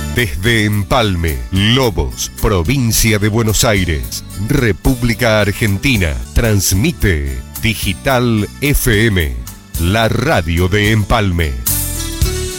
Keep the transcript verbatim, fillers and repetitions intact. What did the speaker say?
Desde Empalme, Lobos, provincia de Buenos Aires, República Argentina, transmite Digital F M, la radio de Empalme.